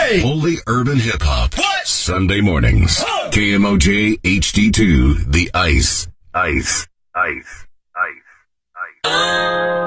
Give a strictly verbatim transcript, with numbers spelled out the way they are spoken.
Hey! Holy urban hip hop. What? Sunday mornings. Oh. K M O J H D two, The Ice. Ice. Ice. Ice. Ice.